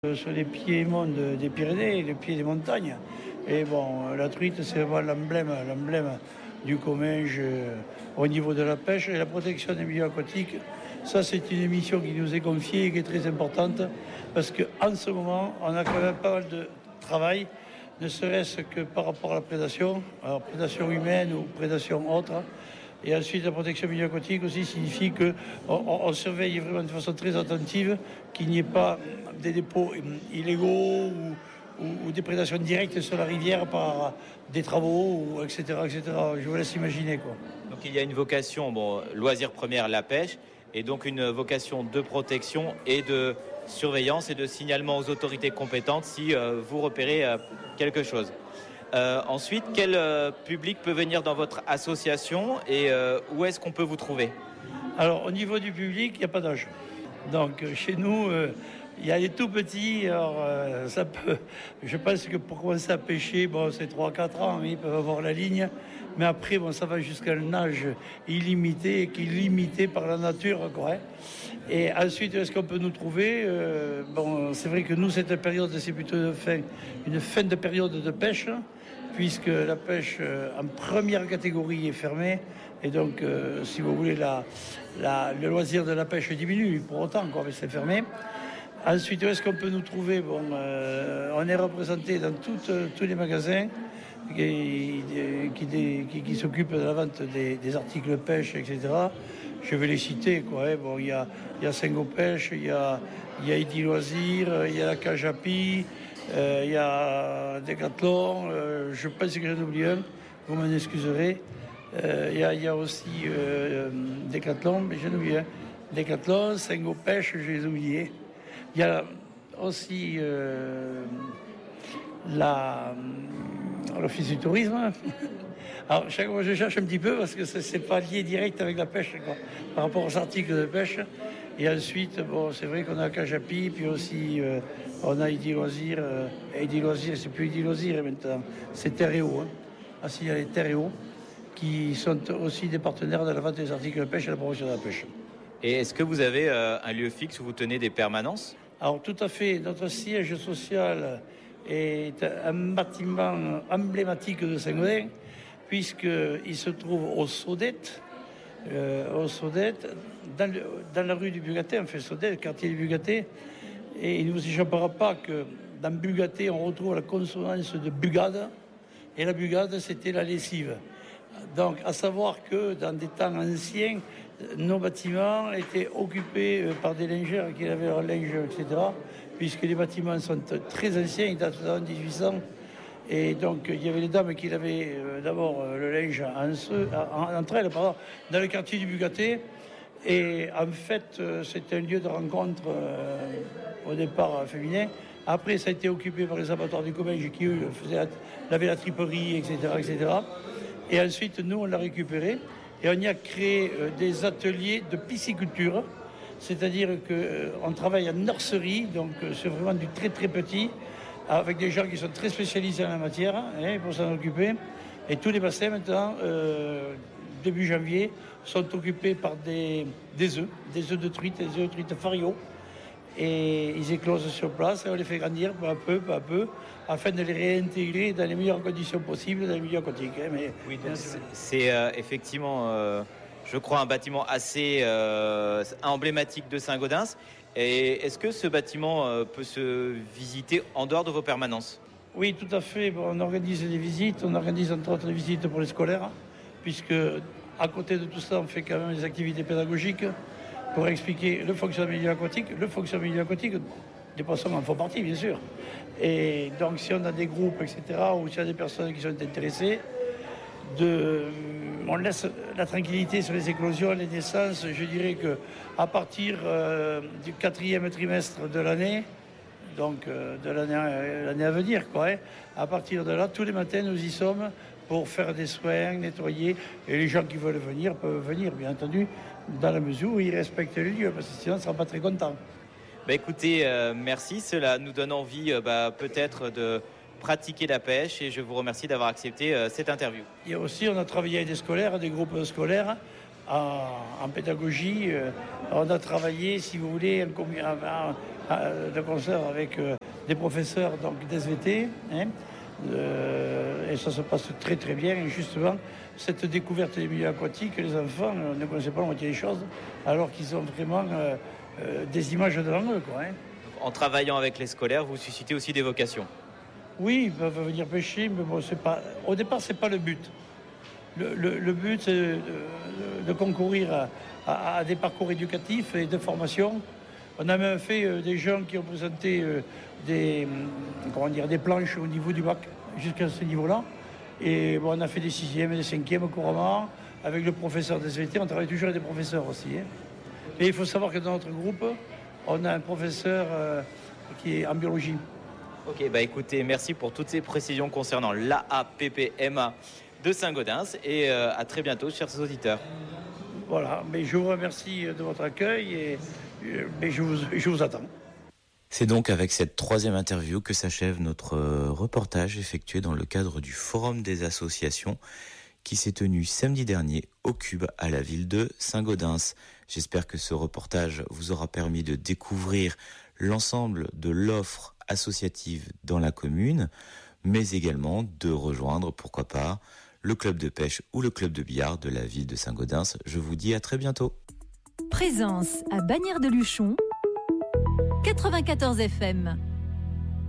Sur les piémonts des Pyrénées, les pieds des montagnes. Et bon, la truite, c'est vraiment l'emblème du Comminges au niveau de la pêche et la protection des milieux aquatiques. Ça, c'est une émission qui nous est confiée et qui est très importante parce qu'en ce moment, on a quand même pas mal de travail, ne serait-ce que par rapport à la prédation, alors prédation humaine ou prédation autre. Et ensuite, la protection milieu aquatique aussi signifie qu'on surveille vraiment de façon très attentive qu'il n'y ait pas des dépôts illégaux ou des prédations directes sur la rivière par des travaux, etc., etc. Je vous laisse imaginer, quoi. Donc il y a une vocation, loisir première, la pêche, et donc une vocation de protection et de surveillance et de signalement aux autorités compétentes si vous repérez quelque chose. Ensuite, quel public peut venir dans votre association et où est-ce qu'on peut vous trouver ? Alors, au niveau du public, il n'y a pas d'âge. Donc, chez nous, il y a les tout petits. Alors, je pense que pour commencer à pêcher, c'est 3-4 ans, ils peuvent avoir la ligne. Mais après, ça va jusqu'à un âge illimité, qui est limité par la nature, quoi. Et ensuite, est-ce qu'on peut nous trouver ? C'est vrai que nous, cette période, c'est plutôt une fin de période de pêche, puisque la pêche en première catégorie est fermée. Et donc, si vous voulez, le loisir de la pêche diminue pour autant, quoi, mais c'est fermé. Ensuite, où est-ce qu'on peut nous trouver ? On est représenté dans tous les magasins qui s'occupent de la vente des articles pêche, etc. Je vais les citer, quoi. Il y a Sengo Pêche, il y a Eddy Loisirs, il y a la Cage à Pie, il y a Decathlon. Je pense que j'en oublie un, vous m'en excuserez. Il y a aussi Decathlon, mais j'en oublie un. Decathlon, Sengo Pêche, je les ai oubliés. Il y a aussi l'Office du tourisme. Alors, chaque fois, je cherche un petit peu parce que c'est pas lié direct avec la pêche, quoi, par rapport aux articles de pêche. Et ensuite, c'est vrai qu'on a Cage à Pie, puis aussi on a Eddy Loisirs. Eddy Loisirs, c'est plus Eddy Loisirs maintenant, c'est Terre et Eau. Ah si, il y a les Terre et Eau qui sont aussi des partenaires de la vente des articles de pêche et de la promotion de la pêche. Et est-ce que vous avez un lieu fixe où vous tenez des permanences ? Alors tout à fait, notre siège social est un bâtiment emblématique de Saint-Gaudens, puisqu'il se trouve au Saudette, dans la rue du Bugaté, enfin Saudette, le quartier du Bugaté. Et il ne vous échappera pas que dans Bugaté, on retrouve la consonance de bugade, et la bugade, c'était la lessive. Donc, à savoir que dans des temps anciens, nos bâtiments étaient occupés par des lingères qui avaient leur linge, etc., puisque les bâtiments sont très anciens, ils datent de 1800. Et donc, il y avait les dames qui avaient d'abord le linge entre elles, dans le quartier du Bugaté. Et en fait, c'était un lieu de rencontre au départ féminin. Après, ça a été occupé par les abattoirs du Comminges qui, eux, avaient la triperie, etc., etc. Et ensuite, nous, on l'a récupéré et on y a créé des ateliers de pisciculture. C'est-à-dire qu'on travaille en nurserie, donc c'est vraiment du très très petit, avec des gens qui sont très spécialisés en la matière pour s'en occuper. Et tous les bassins maintenant, début janvier, sont occupés par des œufs de truite, des œufs de truite Fario. Et ils éclosent sur place et on les fait grandir peu à peu, afin de les réintégrer dans les meilleures conditions possibles dans les milieux aquatiques. Mais oui, donc c'est effectivement, je crois, un bâtiment assez emblématique de Saint-Gaudens. Et est-ce que ce bâtiment peut se visiter en dehors de vos permanences ? Oui, tout à fait. On organise des visites, on organise entre autres des visites pour les scolaires, puisque à côté de tout ça, on fait quand même des activités pédagogiques pour expliquer le fonctionnement du milieu aquatique. Le fonctionnement du milieu aquatique, les poissons en font partie, bien sûr. Et donc, si on a des groupes, etc., ou s'il y a des personnes qui sont intéressées, on laisse la tranquillité sur les éclosions, les naissances. Je dirais qu'à partir du 4e trimestre de l'année, donc de l'année à venir, à partir de là, tous les matins, nous y sommes pour faire des soins, nettoyer. Et les gens qui veulent venir peuvent venir, bien entendu, dans la mesure où ils respectent les lieux, parce que sinon, on ne sera pas très contents. Écoutez, merci. Cela nous donne envie peut-être de pratiquer la pêche et je vous remercie d'avoir accepté cette interview. Et aussi, on a travaillé avec des scolaires, des groupes scolaires en pédagogie. On a travaillé, si vous voulez, de concert avec des professeurs donc d'SVT. Et ça se passe très très bien. Et justement, cette découverte des milieux aquatiques, les enfants ne connaissaient pas la moitié des choses, alors qu'ils ont vraiment des images devant eux. En travaillant avec les scolaires, vous suscitez aussi des vocations. Oui, ils peuvent venir pêcher, mais bon, au départ, ce n'est pas le but. Le but, c'est de concourir à des parcours éducatifs et de formation. On a même fait des gens qui ont présenté des planches au niveau du bac, jusqu'à ce niveau-là. Et bon, on a fait des 6e et des 5e couramment. Avec le professeur des SVT, on travaille toujours avec des professeurs aussi. Et il faut savoir que dans notre groupe, on a un professeur qui est en biologie. Ok, écoutez, merci pour toutes ces précisions concernant l'AAPPMA de Saint-Gaudens et à très bientôt, chers auditeurs. Voilà, mais je vous remercie de votre accueil et je vous attends. C'est donc avec cette 3e interview que s'achève notre reportage effectué dans le cadre du Forum des associations qui s'est tenu samedi dernier au Cube à la ville de Saint-Gaudens. J'espère que ce reportage vous aura permis de découvrir l'ensemble de l'offre associative dans la commune, mais également de rejoindre, pourquoi pas, le club de pêche ou le club de billard de la ville de Saint-Gaudens. Je vous dis à très bientôt. Présence à Bagnères de Luchon, 94 FM.